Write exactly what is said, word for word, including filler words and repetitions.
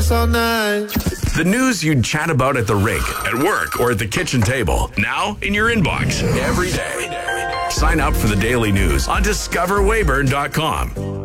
us all night. The news you'd chat about at the rink, at work, or at the kitchen table. Now in your inbox every day. Sign up for the daily news on discover weyburn dot com.